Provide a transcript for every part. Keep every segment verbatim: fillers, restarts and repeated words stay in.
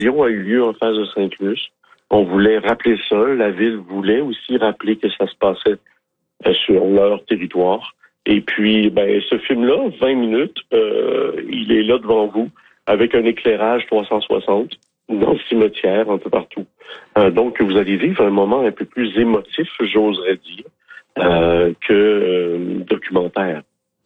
a eu lieu en face de Sainte-Luce. On voulait rappeler ça. La ville voulait aussi rappeler que ça se passait euh, sur leur territoire. Et puis, ben, ce film-là, vingt minutes, euh, il est là devant vous, avec un éclairage trois cent soixante, dans le cimetière, un peu partout. Euh, donc, vous allez vivre un moment un peu plus émotif, j'oserais dire, euh, que euh, documentaire.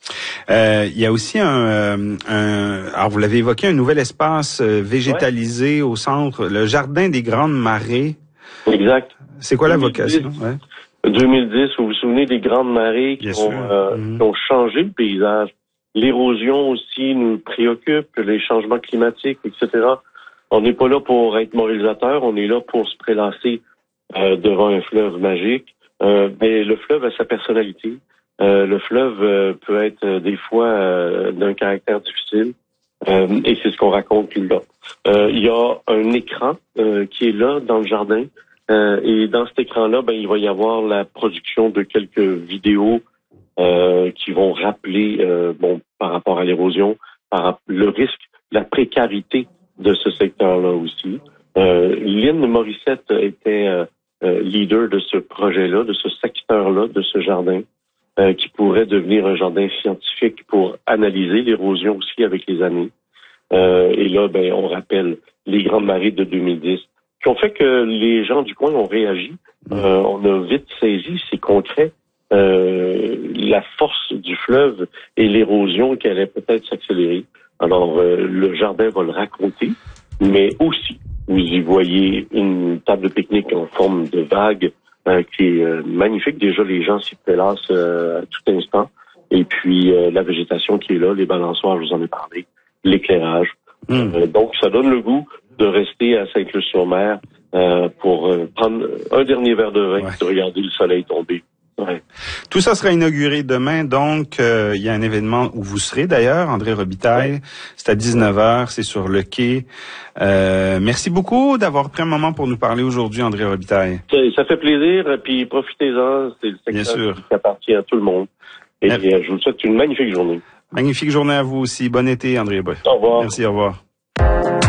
Euh, il y a aussi un, euh, un, alors vous l'avez évoqué, un nouvel espace euh, végétalisé ouais. au centre, le Jardin des Grandes Marées. Exact. C'est quoi la vocation? Ouais. deux mille dix, vous vous souvenez des Grandes Marées qui ont, euh, mmh. qui ont changé le paysage. L'érosion aussi nous préoccupe, les changements climatiques, et cetera. On n'est pas là pour être moralisateur, on est là pour se prélasser euh, devant un fleuve magique. Euh, mais le fleuve a sa personnalité. Euh, le fleuve euh, peut être euh, des fois euh, d'un caractère difficile euh, et c'est ce qu'on raconte là. Euh, il y a un écran euh, qui est là dans le jardin euh, et dans cet écran-là, ben il va y avoir la production de quelques vidéos euh, qui vont rappeler euh, bon par rapport à l'érosion, par le risque, la précarité de ce secteur-là aussi. Euh, Lynn Morissette était euh, euh, leader de ce projet-là, de ce secteur-là, de ce jardin. Euh, qui pourrait devenir un jardin scientifique pour analyser l'érosion aussi avec les années. Euh, et là, ben, on rappelle les Grandes Marées de deux mille dix, qui ont fait que les gens du coin ont réagi. Euh, on a vite saisi, c'est concret, euh, la force du fleuve et l'érosion qui allait peut-être s'accélérer. Alors, euh, le jardin va le raconter, mais aussi, vous y voyez une table de pique-nique en forme de vague, Euh, qui est euh, magnifique. Déjà, les gens s'y prélassent euh, à tout instant. Et puis, euh, la végétation qui est là, les balançoires, je vous en ai parlé, l'éclairage. Mmh. Euh, donc, ça donne le goût de rester à Sainte-Luce-sur-Mer euh, pour euh, prendre un dernier verre de vin ouais. et de regarder le soleil tomber. Ouais. Tout ça sera inauguré demain, donc euh, il y a un événement où vous serez d'ailleurs, André Robitaille. Ouais. C'est à dix-neuf heures, c'est sur le quai. Euh, merci beaucoup d'avoir pris un moment pour nous parler aujourd'hui, André Robitaille. Ça, ça fait plaisir, puis profitez-en, c'est le secteur qui appartient à tout le monde. Et Merci. Je vous souhaite une magnifique journée. Magnifique journée à vous aussi. Bon été, André. Au revoir. Merci, au revoir.